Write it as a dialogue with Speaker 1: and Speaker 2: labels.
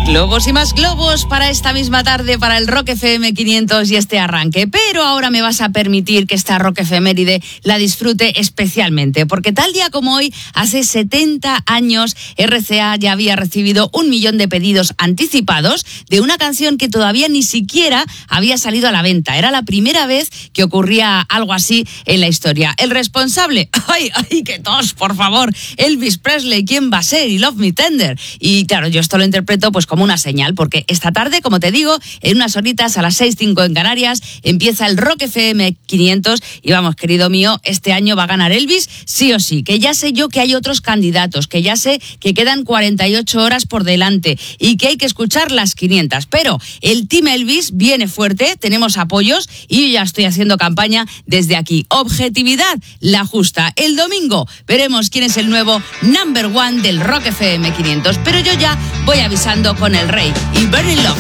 Speaker 1: Globos y más globos para esta misma tarde, para el Rock FM 500 y este arranque. Pero ahora me vas a permitir que esta Rock Efeméride la disfrute especialmente, porque tal día como hoy, hace 70 años, RCA ya había recibido 1 millón de pedidos anticipados de una canción que todavía ni siquiera había salido a la venta. Era la primera vez que ocurría algo así en la historia. El responsable, ¡ay, qué tos, por favor! Elvis Presley, ¿quién va a ser? Y Love Me Tender. Y claro, yo esto lo interpreto pues como una señal, porque esta tarde, como te digo, en unas horitas a las 6:05 en Canarias, empieza el Rock FM 500 y vamos, querido mío, este año va a ganar Elvis sí o sí, que ya sé yo que hay otros candidatos, que ya sé que quedan 48 horas por delante y que hay que escuchar las 500, pero el Team Elvis viene fuerte, tenemos apoyos y yo ya estoy haciendo campaña desde aquí. Objetividad, la justa. El domingo veremos quién es el nuevo #1 del Rock FM 500, pero yo ya voy avisando con el rey y Burning Love.